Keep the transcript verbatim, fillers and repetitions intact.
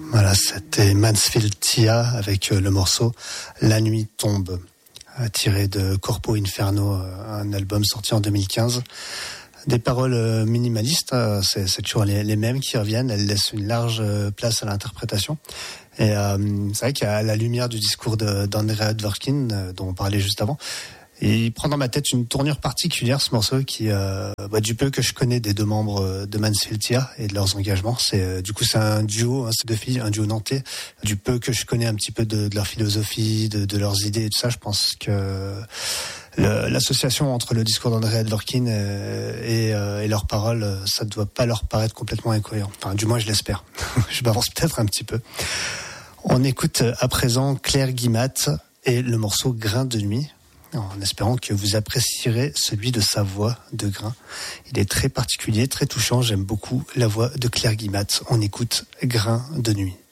Voilà, c'était Mansfield Tia avec le morceau La Nuit Tombe, tiré de Corpo Inferno, un album sorti en deux mille quinze. Des paroles minimalistes, c'est, c'est toujours les, les mêmes qui reviennent, elles laissent une large place à l'interprétation. Et euh, c'est vrai qu'à la lumière du discours de, d'Andrea Dworkin, dont on parlait juste avant, il prend dans ma tête une tournure particulière, ce morceau, qui, euh, bah, du peu que je connais des deux membres de Mansfield Tia et de leurs engagements. C'est, euh, du coup, c'est un duo, hein, c'est deux filles, un duo nantais. Du peu que je connais un petit peu de, de leur philosophie, de, de leurs idées et tout ça, je pense que le, l'association entre le discours d'Andrea Dworkin et, et, euh, et leurs paroles, ça ne doit pas leur paraître complètement incohérent. Enfin, du moins, je l'espère. Je m'avance peut-être un petit peu. On écoute à présent Claire Guillemette et le morceau Grain de nuit, en espérant que vous apprécierez celui de sa voix de Grain. Il est très particulier, très touchant. J'aime beaucoup la voix de Claire Guillemette. On écoute Grain de nuit.